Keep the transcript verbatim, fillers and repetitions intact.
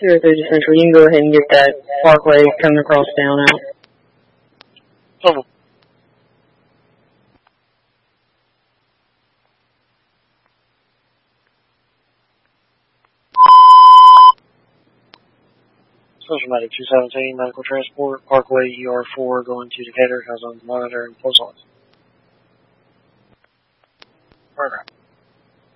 zero thirty Central, you can go ahead and get that Parkway coming across down out. Level. Social Medic two seventeen, Medical Transport, Parkway E R four going to Decatur, has on monitor and pulse on. Program.